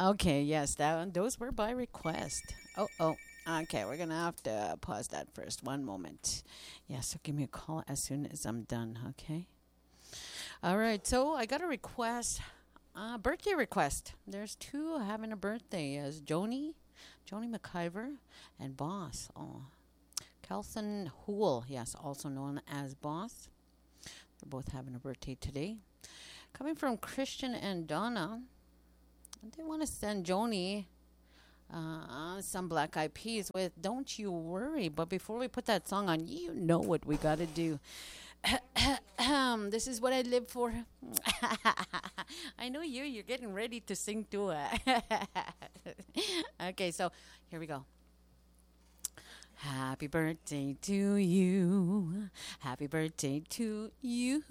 Okay, yes, those were by request. Oh. Okay, we're gonna have to pause that first. One moment. Yeah, so give me a call as soon as I'm done. Okay. All right. So I got a request, birthday request. There's two having a birthday. As Joni McIver, and Boss. Oh, Kelson Hool. Yes, also known as Boss. They're both having a birthday today. Coming from Christian and Donna. They want to send Joni some Black Eyed Peas with "Don't You Worry." But before we put that song on, you know what we got to do. This is what I live for. I know you. You're getting ready to sing too. Okay, so here we go. Happy birthday to you. Happy birthday to you.